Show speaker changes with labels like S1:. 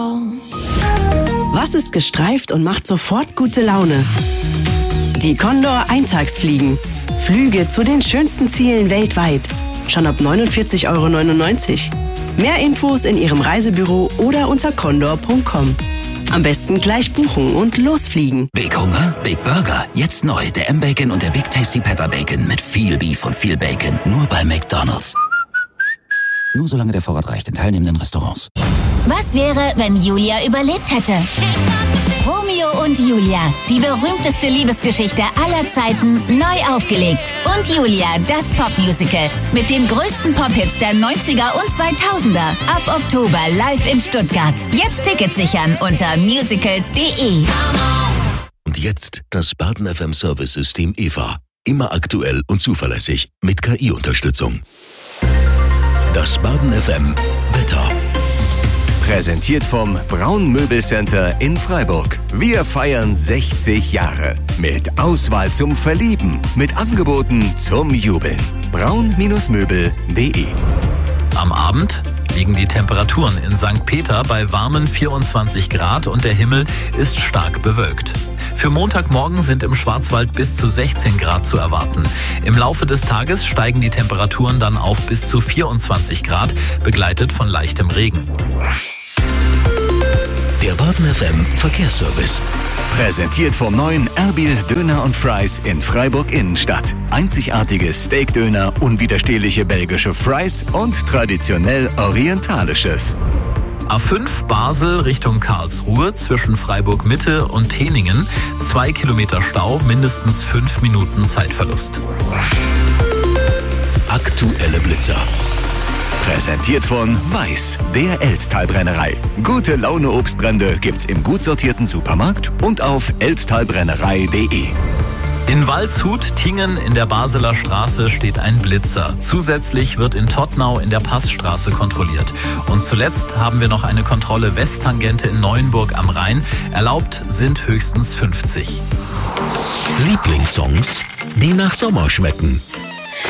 S1: Was ist gestreift und macht sofort gute Laune? Die Condor Eintagsfliegen. Flüge zu den schönsten Zielen weltweit. Schon ab 49,99 €. Mehr Infos in Ihrem Reisebüro oder unter condor.com. Am besten gleich buchen und losfliegen.
S2: Big Hunger? Big Burger. Jetzt neu. Der M-Bacon und der Big Tasty Pepper Bacon mit viel Beef und viel Bacon. Nur bei McDonald's. Nur solange der Vorrat reicht in teilnehmenden Restaurants.
S3: Was wäre, wenn Julia überlebt hätte? Romeo und Julia, die berühmteste Liebesgeschichte aller Zeiten, neu aufgelegt. Und Julia, das Popmusical mit den größten Pop-Hits der 90er und 2000er. Ab Oktober live in Stuttgart. Jetzt Tickets sichern unter musicals.de.
S4: Und jetzt das Baden FM Service-System EVA. Immer aktuell und zuverlässig mit KI-Unterstützung. Das Baden FM Wetter.
S5: Präsentiert vom Braun Möbelcenter in Freiburg. Wir feiern 60 Jahre. Mit Auswahl zum Verlieben. Mit Angeboten zum Jubeln. braun-möbel.de.
S6: Am Abend liegen die Temperaturen in St. Peter bei warmen 24 Grad und der Himmel ist stark bewölkt. Für Montagmorgen sind im Schwarzwald bis zu 16 Grad zu erwarten. Im Laufe des Tages steigen die Temperaturen dann auf bis zu 24 Grad, begleitet von leichtem Regen.
S4: Der Baden FM Verkehrsservice.
S5: Präsentiert vom neuen Erbil Döner und Fries in Freiburg Innenstadt. Einzigartiges Steakdöner, unwiderstehliche belgische Fries und traditionell orientalisches.
S6: A5 Basel Richtung Karlsruhe zwischen Freiburg Mitte und Teningen. 2 Kilometer Stau, mindestens 5 Minuten Zeitverlust.
S4: Aktuelle Blitzer.
S5: Präsentiert von Weiß, der Elztal-Brennerei. Gute Laune Obstbrände gibt's im gut sortierten Supermarkt und auf elztalbrennerei.de.
S6: In Waldshut, Tingen in der Basler Straße steht ein Blitzer. Zusätzlich wird in Tottnau in der Passstraße kontrolliert. Und zuletzt haben wir noch eine Kontrolle Westtangente in Neuenburg am Rhein. Erlaubt sind höchstens 50.
S4: Lieblingssongs, die nach Sommer schmecken.